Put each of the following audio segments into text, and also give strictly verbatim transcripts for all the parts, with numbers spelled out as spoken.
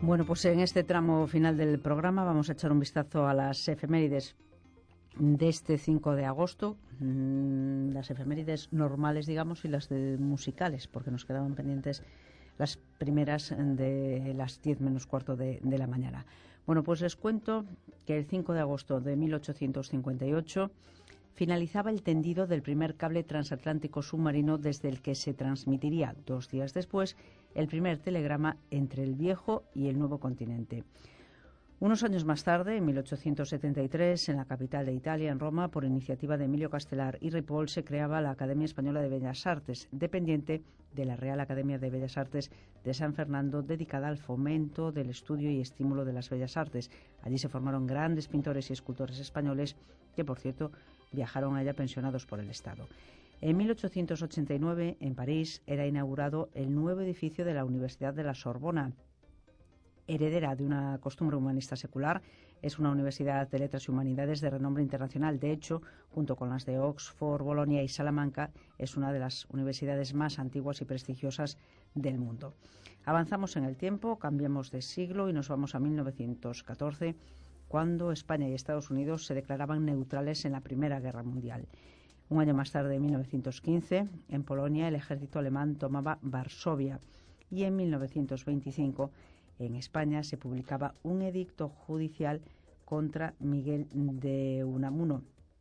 Bueno, pues en este tramo final del programa vamos a echar un vistazo a las efemérides de este cinco de agosto, mmm, las efemérides normales, digamos, y las de musicales, porque nos quedaban pendientes las primeras de las diez menos cuarto de, de la mañana. Bueno, pues les cuento que el cinco de agosto de mil ochocientos cincuenta y ocho finalizaba el tendido del primer cable transatlántico submarino, desde el que se transmitiría dos días después el primer telegrama entre el viejo y el nuevo continente. Unos años más tarde, en mil ochocientos setenta y tres, en la capital de Italia, en Roma, por iniciativa de Emilio Castelar y Ripoll, se creaba la Academia Española de Bellas Artes, dependiente de la Real Academia de Bellas Artes de San Fernando, dedicada al fomento del estudio y estímulo de las bellas artes. Allí se formaron grandes pintores y escultores españoles que, por cierto, viajaron allá pensionados por el Estado. En mil ochocientos ochenta y nueve, en París, era inaugurado el nuevo edificio de la Universidad de la Sorbona. Heredera de una costumbre humanista secular, es una universidad de letras y humanidades de renombre internacional. De hecho, junto con las de Oxford, Bolonia y Salamanca, es una de las universidades más antiguas y prestigiosas del mundo. Avanzamos en el tiempo, cambiamos de siglo y nos vamos a mil novecientos catorce, cuando España y Estados Unidos se declaraban neutrales en la Primera Guerra Mundial. Un año más tarde, en mil novecientos quince, en Polonia, el ejército alemán tomaba Varsovia, y en mil novecientos veinticinco, en España, se publicaba un edicto judicial contra Miguel de Unamuno.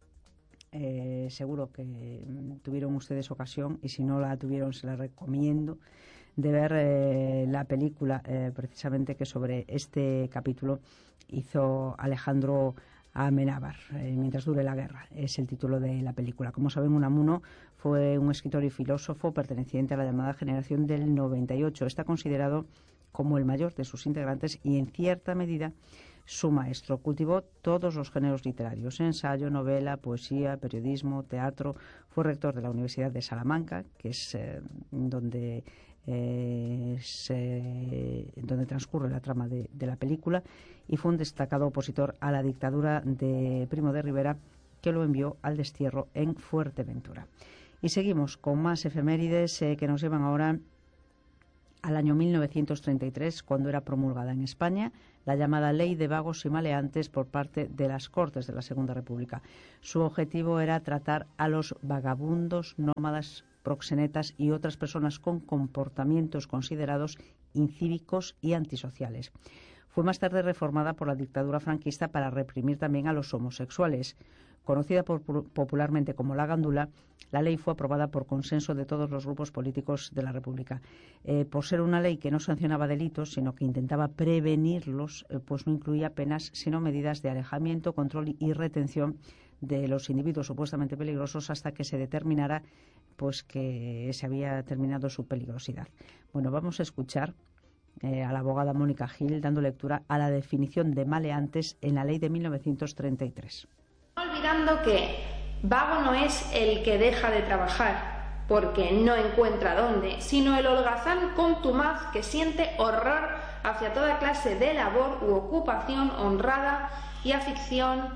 Eh, seguro que tuvieron ustedes ocasión, y si no la tuvieron, se la recomiendo, de ver eh, la película eh, precisamente que sobre este capítulo hizo Alejandro Amenábar, eh, Mientras dure la guerra, es el título de la película. Como saben, Unamuno fue un escritor y filósofo perteneciente a la llamada generación del noventa y ocho. Está considerado como el mayor de sus integrantes y, en cierta medida, su maestro. Cultivó todos los géneros literarios: ensayo, novela, poesía, periodismo, teatro. Fue rector de la Universidad de Salamanca, que es eh, donde, eh, se, donde transcurre la trama de, de la película, y fue un destacado opositor a la dictadura de Primo de Rivera, que lo envió al destierro en Fuerteventura. Y seguimos con más efemérides eh, que nos llevan ahora al año mil novecientos treinta y tres, cuando era promulgada en España la llamada Ley de Vagos y Maleantes por parte de las Cortes de la Segunda República. Su objetivo era tratar a los vagabundos, nómadas, proxenetas y otras personas con comportamientos considerados incívicos y antisociales. Fue más tarde reformada por la dictadura franquista para reprimir también a los homosexuales. Conocida por, popularmente como la Gándula, la ley fue aprobada por consenso de todos los grupos políticos de la República. Eh, por ser una ley que no sancionaba delitos, sino que intentaba prevenirlos, eh, pues no incluía penas, sino medidas de alejamiento, control y retención de los individuos supuestamente peligrosos hasta que se determinara pues que se había terminado su peligrosidad. Bueno, vamos a escuchar eh, a la abogada Mónica Gil dando lectura a la definición de maleantes en la ley de mil novecientos treinta y tres. Olvidando que vago no es el que deja de trabajar porque no encuentra dónde, sino el holgazán contumaz que siente horror hacia toda clase de labor u ocupación honrada y afición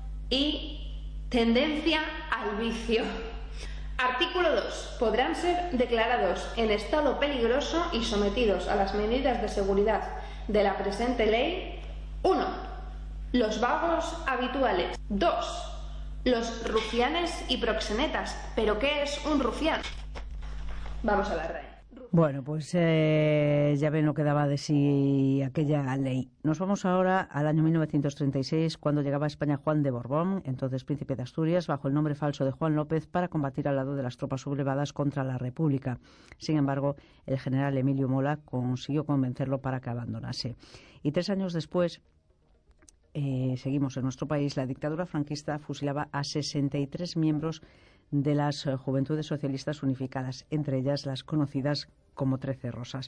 y tendencia al vicio. Artículo dos. Podrán ser declarados en estado peligroso y sometidos a las medidas de seguridad de la presente ley: uno. Los vagos habituales. dos. Los rufianes y proxenetas. ¿Pero qué es un rufián? Vamos a la R A E. Bueno, pues eh, ya ven lo que daba de sí aquella ley. Nos vamos ahora al año mil novecientos treinta y seis, cuando llegaba a España Juan de Borbón, entonces príncipe de Asturias, bajo el nombre falso de Juan López, para combatir al lado de las tropas sublevadas contra la República. Sin embargo, el general Emilio Mola consiguió convencerlo para que abandonase. Y tres años después, Eh, seguimos en nuestro país, la dictadura franquista fusilaba a sesenta y tres miembros de las eh, Juventudes Socialistas Unificadas, entre ellas las conocidas como Trece Rosas.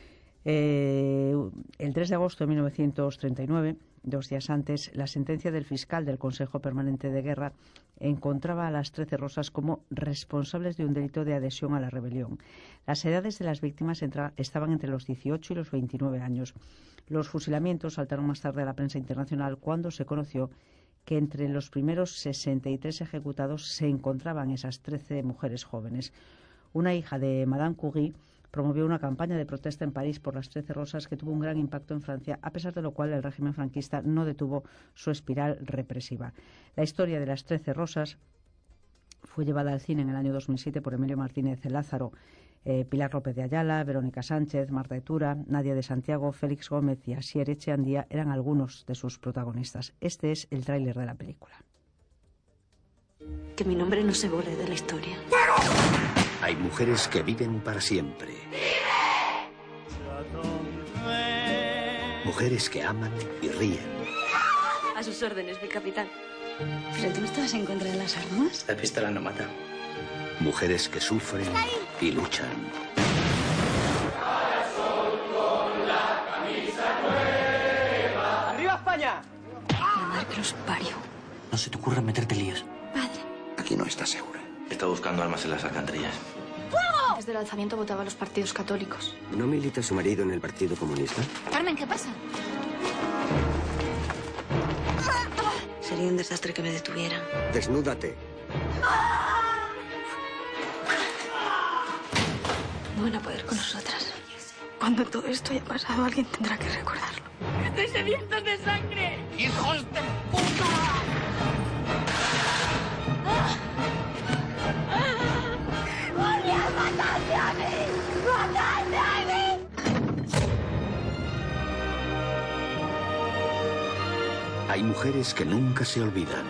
Eh, el tres de agosto de mil novecientos treinta y nueve, dos días antes, la sentencia del fiscal del Consejo Permanente de Guerra encontraba a las Trece Rosas como responsables de un delito de adhesión a la rebelión. Las edades de las víctimas entra, estaban entre los dieciocho y los veintinueve años. Los fusilamientos saltaron más tarde a la prensa internacional cuando se conoció que entre los primeros sesenta y tres ejecutados se encontraban esas trece mujeres jóvenes. Una hija de Madame Curie promovió una campaña de protesta en París por las Trece Rosas que tuvo un gran impacto en Francia, a pesar de lo cual el régimen franquista no detuvo su espiral represiva. La historia de las Trece Rosas fue llevada al cine en el año dos mil siete por Emilio Martínez Lázaro. Eh, Pilar López de Ayala, Verónica Sánchez, Marta Etura, Nadia de Santiago, Félix Gómez y Asier Echeandía eran algunos de sus protagonistas. Este es el tráiler de la película. Que mi nombre no se borre de la historia. Hay mujeres que viven para siempre. Mujeres que aman y ríen. A sus órdenes, mi capitán. ¿Pero tú estabas en contra de las armas? La pistola no mata. Mujeres que sufren y luchan. ¡Arriba España! La madre que los parió. No se te ocurra meterte líos. Padre. Aquí no estás segura. Está buscando armas en las alcantarillas. ¡Fuego! Desde el alzamiento votaba a los partidos católicos. ¿No milita su marido en el Partido Comunista? Carmen, ¿qué pasa? Sería un desastre que me detuvieran. Desnúdate. No van a poder con nosotras. Cuando todo esto haya pasado, alguien tendrá que recordarlo. ¡Estoy sediento de sangre! ¡Hijos de puta! ¡Volví a matarme a mí! ¡Matarme a mí! Hay mujeres que nunca se olvidan.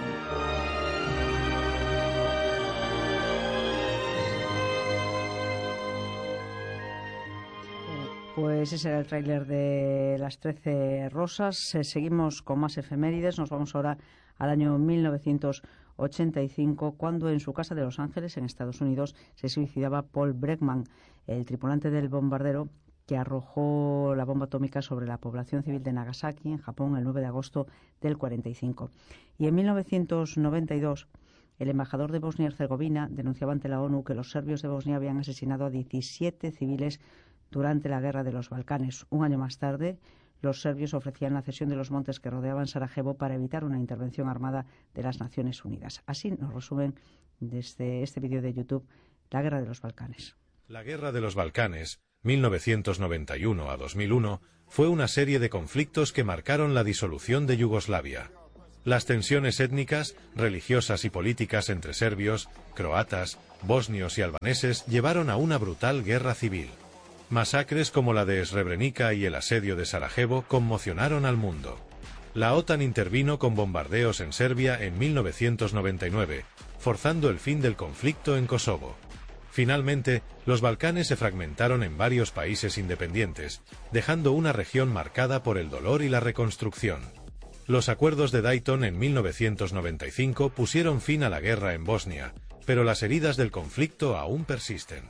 Pues ese era el tráiler de las Trece Rosas. Seguimos con más efemérides. Nos vamos ahora al año mil novecientos ochenta y cinco, cuando en su casa de Los Ángeles, en Estados Unidos, se suicidaba Paul Bregman, el tripulante del bombardero que arrojó la bomba atómica sobre la población civil de Nagasaki, en Japón, el nueve de agosto del cuarenta y cinco. Y en mil novecientos noventa y dos, el embajador de Bosnia y Herzegovina denunciaba ante la ONU que los serbios de Bosnia habían asesinado a diecisiete civiles durante la Guerra de los Balcanes. Un año más tarde, los serbios ofrecían la cesión de los montes que rodeaban Sarajevo para evitar una intervención armada de las Naciones Unidas. Así nos resumen desde este vídeo de YouTube la Guerra de los Balcanes. La Guerra de los Balcanes, mil novecientos noventa y uno a dos mil uno, fue una serie de conflictos que marcaron la disolución de Yugoslavia. Las tensiones étnicas, religiosas y políticas entre serbios, croatas, bosnios y albaneses llevaron a una brutal guerra civil. Masacres como la de Srebrenica y el asedio de Sarajevo conmocionaron al mundo. La OTAN intervino con bombardeos en Serbia en mil novecientos noventa y nueve, forzando el fin del conflicto en Kosovo. Finalmente, los Balcanes se fragmentaron en varios países independientes, dejando una región marcada por el dolor y la reconstrucción. Los acuerdos de Dayton en mil novecientos noventa y cinco pusieron fin a la guerra en Bosnia, pero las heridas del conflicto aún persisten.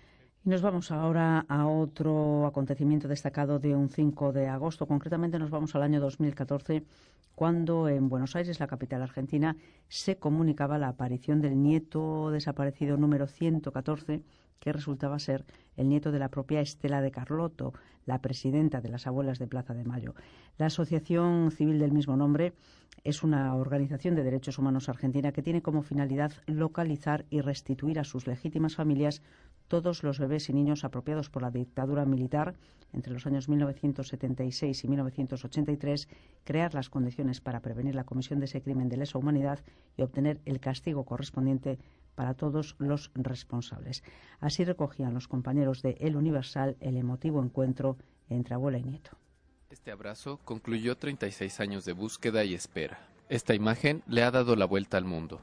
Y nos vamos ahora a otro acontecimiento destacado de un cinco de agosto. Concretamente nos vamos al año dos mil catorce, cuando en Buenos Aires, la capital argentina, se comunicaba la aparición del nieto desaparecido número ciento catorce, que resultaba ser el nieto de la propia Estela de Carlotto, la presidenta de las Abuelas de Plaza de Mayo. La Asociación Civil del mismo nombre es una organización de derechos humanos argentina que tiene como finalidad localizar y restituir a sus legítimas familias todos los bebés y niños apropiados por la dictadura militar entre los años mil novecientos setenta y seis y mil novecientos ochenta y tres, crear las condiciones para prevenir la comisión de ese crimen de lesa humanidad y obtener el castigo correspondiente para todos los responsables. Así recogían los compañeros de El Universal el emotivo encuentro entre abuela y nieto. Este abrazo concluyó treinta y seis años de búsqueda y espera. Esta imagen le ha dado la vuelta al mundo.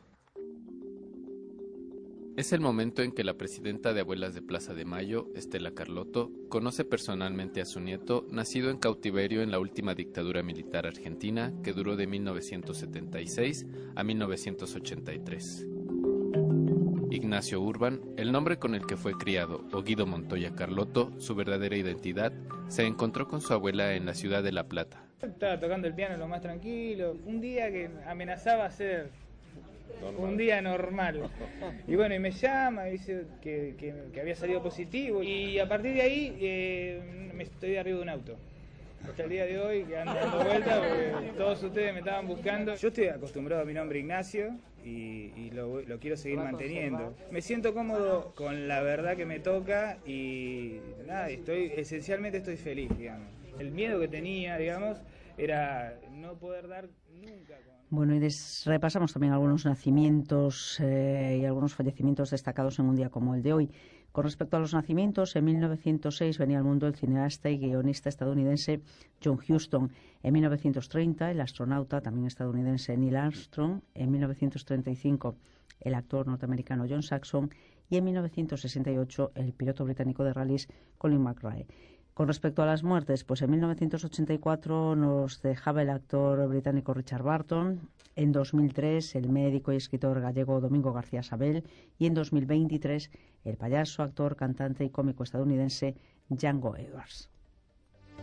Es el momento en que la presidenta de Abuelas de Plaza de Mayo, Estela Carlotto, conoce personalmente a su nieto, nacido en cautiverio en la última dictadura militar argentina, que duró de mil novecientos setenta y seis a mil novecientos ochenta y tres. Ignacio Urban, el nombre con el que fue criado, o Guido Montoya Carlotto, su verdadera identidad, se encontró con su abuela en la ciudad de La Plata. Estaba tocando el piano lo más tranquilo, un día que amenazaba ser normal. Un día normal. Y bueno, y me llama, y dice que, que, que había salido positivo, y a partir de ahí eh, me estoy arriba de un auto. hasta el día de hoy que ando dando vueltas porque todos ustedes me estaban buscando. Yo estoy acostumbrado a mi nombre Ignacio y, y lo, lo quiero seguir manteniendo. Me siento cómodo con la verdad que me toca y nada, estoy esencialmente estoy feliz, digamos. El miedo que tenía, digamos, era no poder dar nunca. Bueno, y des, repasamos también algunos nacimientos eh, y algunos fallecimientos destacados en un día como el de hoy. Con respecto a los nacimientos, en mil novecientos seis venía al mundo el cineasta y guionista estadounidense John Huston. En mil novecientos treinta, el astronauta, también estadounidense, Neil Armstrong. En mil novecientos treinta y cinco, el actor norteamericano John Saxon. Y en mil novecientos sesenta y ocho, el piloto británico de rallies Colin McRae. Con respecto a las muertes, pues en mil novecientos ochenta y cuatro nos dejaba el actor británico Richard Burton, en dos mil tres el médico y escritor gallego Domingo García Sabel y en dos mil veintitrés el payaso, actor, cantante y cómico estadounidense Django Edwards.